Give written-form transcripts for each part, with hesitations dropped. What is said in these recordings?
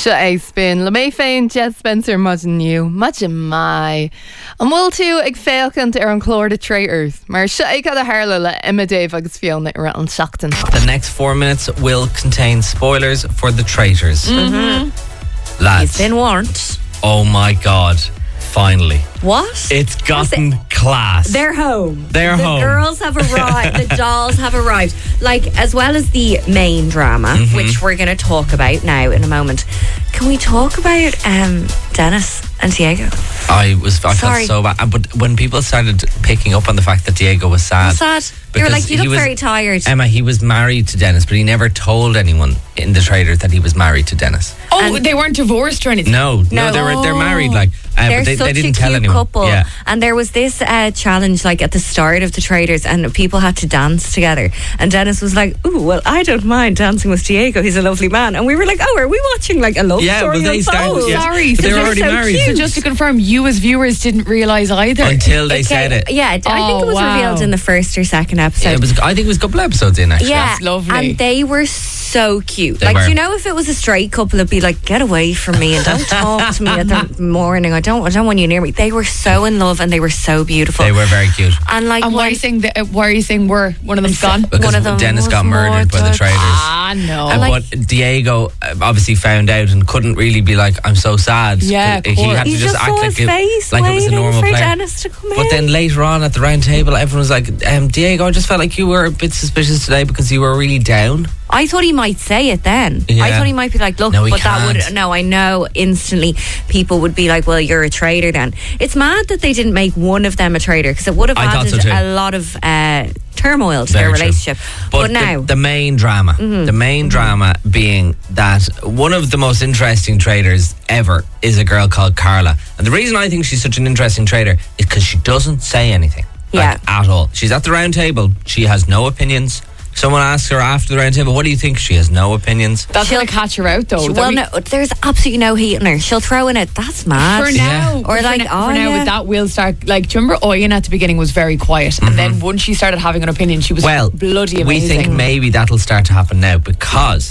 Se é spin le mé féin Jet Spencer mudniu much mai. An bhfuil tú ag féilcant ar an chlór de tréirth, mar se é cad a hairla le Emma Dave agus fiona ar an seachtain. The next 4 minutes will contain spoilers for the traitors. Lads. You've been warned. Oh my God. Finally. What? It's gotten class. They're home. They're home. The girls have arrived. The dolls have arrived. Like, as well as the main drama, which we're going to talk about now in a moment. Can we talk about Dennis and Diego? I felt so bad. But when people started picking up on the fact that Diego was sad. Sad. They were like, you look very tired. Emma, he was married to Dennis, but he never told anyone in the Traitors that he was married to Dennis. Oh, and they weren't divorced or anything? No, they're married. Like, they're but such they didn't a tell cute anyone. couple. Yeah. And there was this challenge, like at the start of the Traitors, and people had to dance together. And Dennis was like, "Ooh, well, I don't mind dancing with Diego. He's a lovely man." And we were like, "Oh, are we watching like a love story?" Well, they started. Yeah. Sorry, but they were already married. So just to confirm, you as viewers didn't realise either until they said it. Yeah, I think it was revealed in the first or second episode. I think it was a couple episodes in actually. Yeah, that's lovely. And they were so cute. They were. You know, if it was a straight couple, it'd be like, "Get away from me and don't talk to me at the morning. I don't want you near me." They were so in love and they were so beautiful. They were very cute. And like, why are you saying one of them's gone? Because one of them Dennis got murdered by the Traitors. No. And what Diego obviously found out and couldn't really be like, "I'm so sad." Yeah, he had to you just act saw like his face it was a normal for player. Dennis to come But in. then later on at the round table, everyone was like, "Diego, I just felt like you were a bit suspicious today because you were really down." I thought he might say it then. Yeah. I thought he might be like, "Look," No, he but that can't. would I know instantly people would be like, "Well, you're a traitor." Then it's mad that they didn't make one of them a traitor because it would have I thought added so too. a lot of turmoil to Very their true. relationship. But now the main drama, drama being that one of the most interesting traitors ever is a girl called Carla. And the reason I think she's such an interesting traitor is because she doesn't say anything. Like, at all. She's at the round table. She has no opinions. Someone asks her after the round table, "What do you think?" She has no opinions. That's going to catch her out, though. Well, no, there's absolutely no heat in her. She'll throw in it. That's mad. For now, Or like, for now, with that will start. Like, do you remember Oyen at the beginning was very quiet, and then once she started having an opinion, she was bloody amazing. We think maybe that'll start to happen now because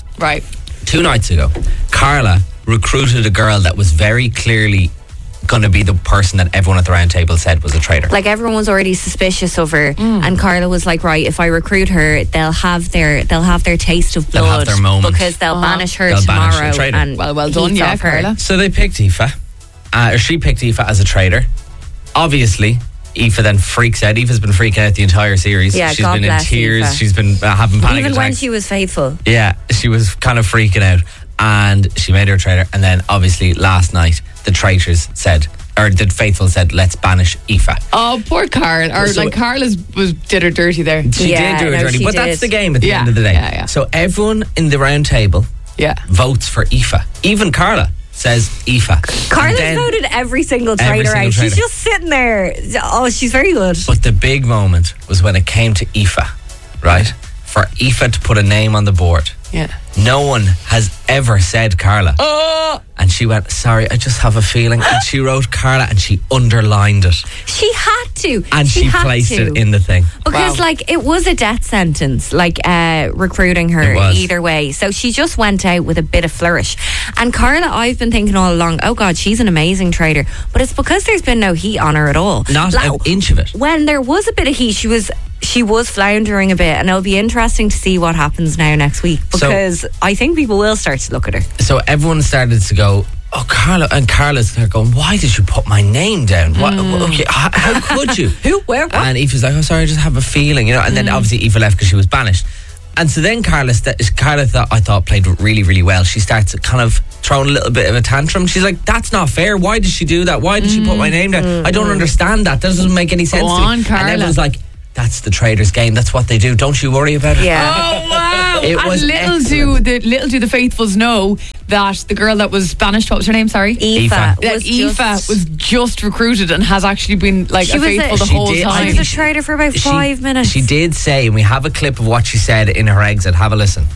2 nights ago, Carla recruited a girl that was very clearly going to be the person that everyone at the round table said was a traitor. Like, everyone was already suspicious of her, and Carla was like, "Right, if I recruit her, they'll have their taste of blood, They'll have their moment. because they'll banish her They'll banish tomorrow." a traitor. And well done, heat yeah, off her. Carla. So they picked Aoife, or she picked Aoife as a traitor. Obviously, Aoife then freaks out. Aoife's been freaking out the entire series. Yeah, she's God been in bless tears. Aoife. She's been having panic Even attacks. when she was faithful. Yeah, she was kind of freaking out, and she made her a traitor. And then, obviously, last night the traitors said, or the faithful said, "Let's banish Aoife." Oh, poor Carl. Or So- like Carla's did her dirty there. She Yeah, did do her no, dirty, she but did. that's the game at the Yeah, end of the day. yeah. So everyone in the round table Yeah. votes for Aoife. Even Carla says Aoife. Carla's And then- voted every single Every traitor single out. traitor. She's just sitting there. Oh, she's very good. But the big moment was when it came to Aoife, right? For Aoife to put a name on the board. Yeah. No one has ever said Carla. Oh, And she went, "Sorry, I just have a feeling." And she wrote Carla and she underlined it. She had to. And she had placed to. it in the thing. Because, Wow. like, it was a death sentence, like, recruiting It her was. either way. So she just went out with a bit of flourish. And Carla, I've been thinking all along, oh God, she's an amazing traitor. But it's because there's been no heat on her at all. Not Now, an inch of it. when there was a bit of heat, she was floundering a bit, and it'll be interesting to see what happens now next week, because I think people will start to look at her. So everyone started to go, "Oh, Carla," and Carla's there going, "Why did you put my name down? What, okay, how could you?" Who, where, what? And Aoife's like, "Oh, sorry, I just have a feeling," And then obviously Aoife left because she was banished. And so then Carla thought played really, really well. She starts kind of throwing a little bit of a tantrum. She's like, "That's not fair. Why did she do that? Why did she put my name down? I don't understand that. That doesn't make any sense to me." on, Carla. And everyone's like, "That's the traitors' game. That's what they do. Don't you worry about it." Yeah. Oh wow! It And was little excellent. do the faithfuls know that the girl that was banished, what was her name? Sorry, Aoife that was Aoife was just recruited and has actually been like She a was a- faithful the she whole did- time. She was a traitor for about 5 minutes. She did say, and we have a clip of what she said in her exit. Have a listen.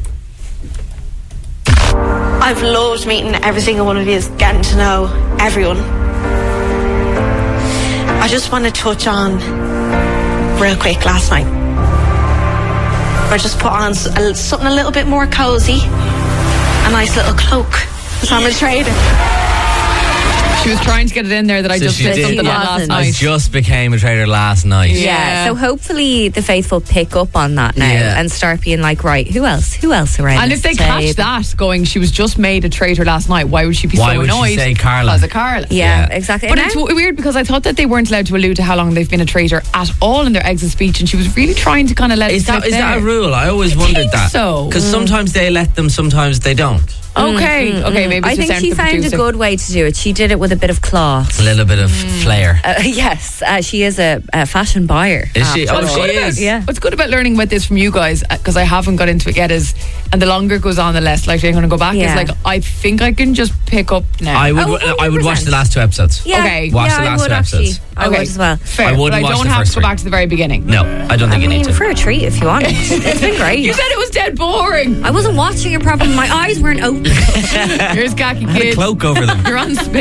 I've loved meeting every single one of you, getting to know everyone. I just want to touch on real quick last night. I just put on something a little bit more cozy, a nice little cloak, because I'm a traitor. She was trying to get it in there that I So just she did did. something She last wasn't. I night. just became a traitor last night. Yeah. So hopefully the faithful pick up on that now Yeah. and start being like, right, who else around And this if they catch table? that going, she was just made a traitor last night, why would she be Why so would she annoyed? say Carla? Because of Carla. Yeah, Yeah. exactly. But And it's now- weird because I thought that they weren't allowed to allude to how long they've been a traitor at all in their exit speech, and she was really trying to kind of let Is it slip that there. a rule? I always wondered think that. so. Because sometimes they let them, sometimes they don't. Okay, maybe I it's just think down to she the found a producer. good way to do it. She did it with a bit of class. A little bit of flair. Yes, she is a fashion buyer. Is she? Oh, after all. she is. Yeah. What's good about learning about this from you guys, because I haven't got into it yet, is, and the longer it goes on, the less likely I'm going to go back. Yeah. Is like, I think I can just pick up now. I would. Oh, I would watch 100%. the last 2 episodes. Yeah, Okay. Watch the I last would 2 actually. episodes. I would as well. Fair, I wouldn't but I watch don't the have first to go 3. back to the very beginning. No, I don't think you need to. For a treat if you want. It's been great. You said it was dead boring. I wasn't watching it properly. My eyes weren't open. Here's Khaki I had a Kid. cloak over them. You're on spin.